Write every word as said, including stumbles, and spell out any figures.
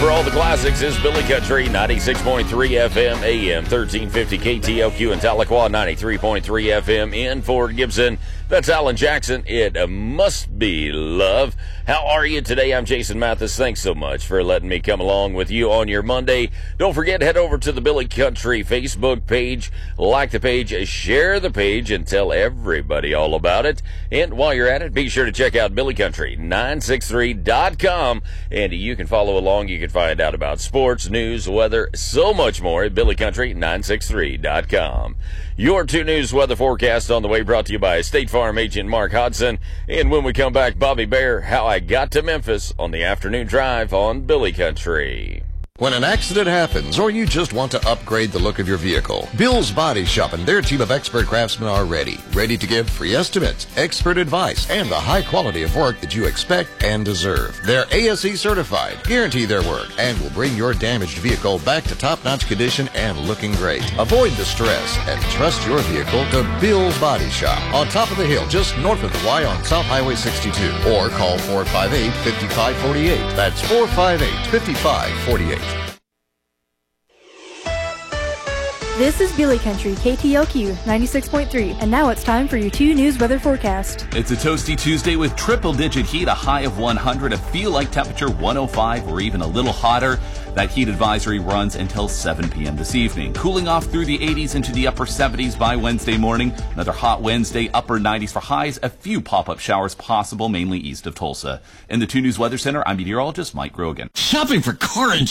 for all the classics is Billy Country, ninety-six point three F M, A M, thirteen fifty K T L Q in Tahlequah, ninety-three point three F M in Fort Gibson. That's Alan Jackson. It uh, must be love. How are you today? I'm Jason Mathis. Thanks so much for letting me come along with you on your Monday. Don't forget, head over to the Billy Country Facebook page. Like the page, share the page, and tell everybody all about it. And while you're at it, be sure to check out billy country nine six three dot com. And you can follow along. You can find out about sports, news, weather, so much more at billy country nine six three dot com. Your two News weather forecast on the way, brought to you by State Farm agent Mark Hodson. And when we come back, Bobby Bear, how I got to Memphis on the afternoon drive on Billy Country. When an accident happens, or you just want to upgrade the look of your vehicle, Bill's Body Shop and their team of expert craftsmen are ready. Ready to give free estimates, expert advice, and the high quality of work that you expect and deserve. They're A S E certified, guarantee their work, and will bring your damaged vehicle back to top-notch condition and looking great. Avoid the stress and trust your vehicle to Bill's Body Shop on top of the hill just north of the Y on South Highway sixty-two. Or call four five eight, five five four eight. That's four five eight, five five four eight. This is Billy Country, K T L Q ninety-six point three, and now it's time for your two News weather forecast. It's a toasty Tuesday with triple-digit heat, a high of one hundred, a feel-like temperature one oh five, or even a little hotter. That heat advisory runs until seven p.m. this evening. Cooling off through the eighties into the upper seventies by Wednesday morning. Another hot Wednesday, upper nineties for highs. A few pop-up showers possible, mainly east of Tulsa. In the two News Weather Center, I'm meteorologist Mike Grogan. Shopping for car insurance